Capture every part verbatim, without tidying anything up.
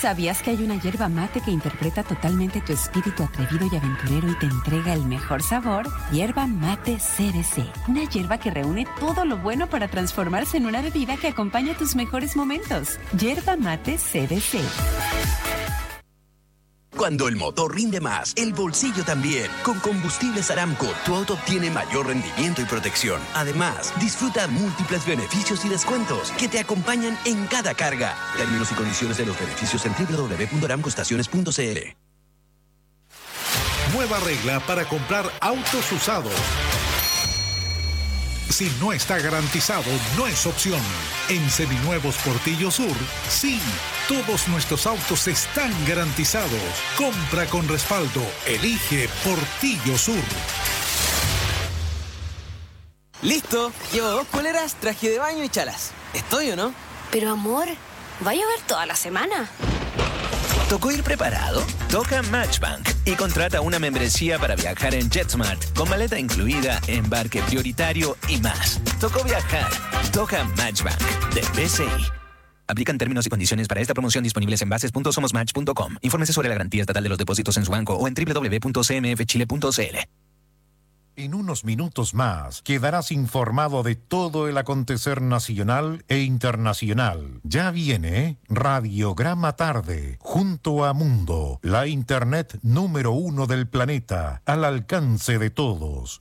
¿Sabías que hay una yerba mate que interpreta totalmente tu espíritu atrevido y aventurero y te entrega el mejor sabor? Yerba mate C B C. Una yerba que reúne todo lo bueno para transformarse en una bebida que acompaña tus mejores momentos. Yerba mate C B C. Cuando el motor rinde más, el bolsillo también. Con Combustibles Aramco, tu auto obtiene mayor rendimiento y protección. Además, disfruta múltiples beneficios y descuentos que te acompañan en cada carga. Términos y condiciones de los beneficios en doble u doble u doble u punto aramco estaciones punto c l. Nueva regla para comprar autos usados. Si no está garantizado, no es opción. En Seminuevos Portillo Sur, sí, todos nuestros autos están garantizados. Compra con respaldo. Elige Portillo Sur. Listo. Llevo dos poleras, traje de baño y chalas. ¿Estoy o no? Pero amor, ¿va a llover toda la semana? ¿Tocó ir preparado? Toca Matchbank y contrata una membresía para viajar en JetSmart con maleta incluida, embarque prioritario y más. Tocó viajar. Toca Matchbank de B C I. Aplican términos y condiciones para esta promoción disponibles en bases punto somos match punto com. Infórmese sobre la garantía estatal de los depósitos en su banco o en doble u doble u doble u punto c m f chile punto c l. En unos minutos más quedarás informado de todo el acontecer nacional e internacional. Ya viene Radiograma Tarde, junto a Mundo, la internet número uno del planeta, al alcance de todos.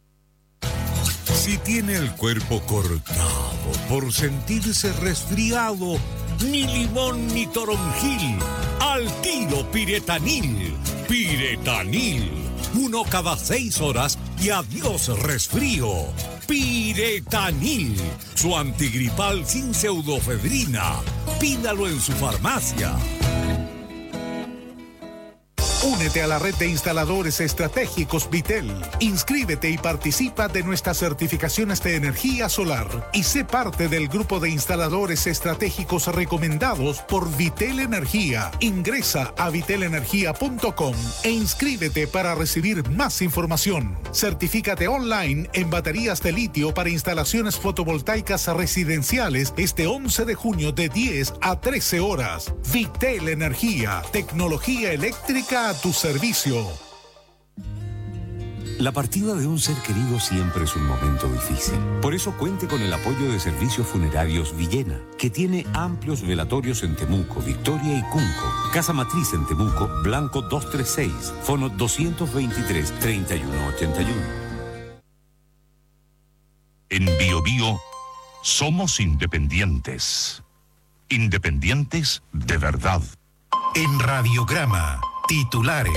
Si tiene el cuerpo cortado por sentirse resfriado, ni limón ni toronjil, al tiro Piretanil. Piretanil. Uno cada seis horas y adiós resfrío. Piretanil, su antigripal sin pseudofedrina. Pídalo en su farmacia. Únete a la red de instaladores estratégicos Vitel. Inscríbete y participa de nuestras certificaciones de energía solar y sé parte del grupo de instaladores estratégicos recomendados por Vitel Energía. Ingresa a vitel energía punto com e inscríbete para recibir más información. Certifícate online en baterías de litio para instalaciones fotovoltaicas residenciales este once de junio de diez a trece horas. Vitel Energía, tecnología eléctrica a tu servicio. La partida de un ser querido siempre es un momento difícil. Por eso cuente con el apoyo de Servicios Funerarios Villena, que tiene amplios velatorios en Temuco, Victoria y Cunco. Casa Matriz en Temuco, Blanco doscientos treinta y seis, fono doscientos veintitrés, treinta y uno ochenta y uno. En Bio Bio somos independientes. Independientes de verdad. En Radiograma, titulares.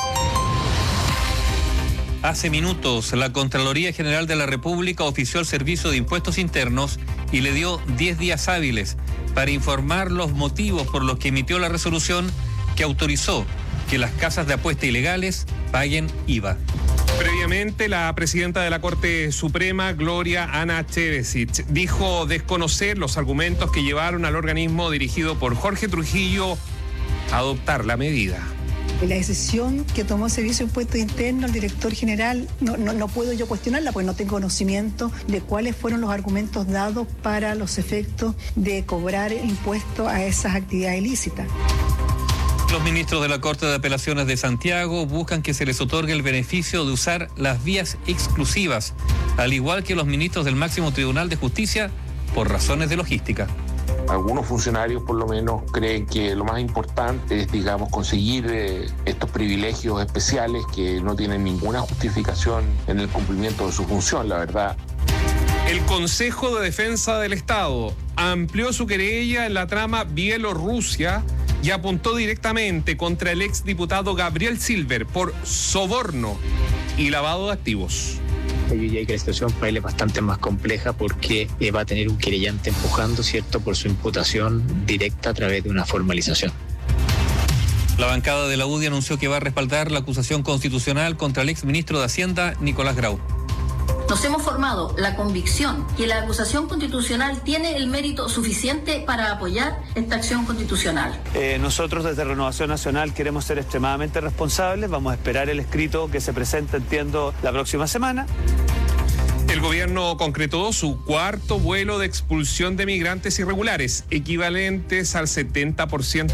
Hace minutos, la Contraloría General de la República ofició al Servicio de Impuestos Internos y le dio diez días hábiles para informar los motivos por los que emitió la resolución que autorizó que las casas de apuesta ilegales paguen I V A. Previamente, la presidenta de la Corte Suprema, Gloria Ana Chevesic, dijo desconocer los argumentos que llevaron al organismo dirigido por Jorge Trujillo a adoptar la medida. La decisión que tomó el Servicio de Impuestos Internos, el director general, no, no, no puedo yo cuestionarla, porque no tengo conocimiento de cuáles fueron los argumentos dados para los efectos de cobrar impuestos a esas actividades ilícitas. Los ministros de la Corte de Apelaciones de Santiago buscan que se les otorgue el beneficio de usar las vías exclusivas, al igual que los ministros del máximo Tribunal de Justicia, por razones de logística. Algunos funcionarios, por lo menos, creen que lo más importante es, digamos, conseguir eh, estos privilegios especiales que no tienen ninguna justificación en el cumplimiento de su función, la verdad. El Consejo de Defensa del Estado amplió su querella en la trama Bielorrusia y apuntó directamente contra el exdiputado Gabriel Silver por soborno y lavado de activos. Yo diría que la situación para él es bastante más compleja porque eh, va a tener un querellante empujando, ¿cierto?, por su imputación directa a través de una formalización. La bancada de la U D I anunció que va a respaldar la acusación constitucional contra el exministro de Hacienda, Nicolás Grau. Nos hemos formado la convicción que la acusación constitucional tiene el mérito suficiente para apoyar esta acción constitucional. Eh, nosotros desde Renovación Nacional queremos ser extremadamente responsables, vamos a esperar el escrito que se presente, entiendo, la próxima semana. El gobierno concretó su cuarto vuelo de expulsión de migrantes irregulares, equivalentes al setenta por ciento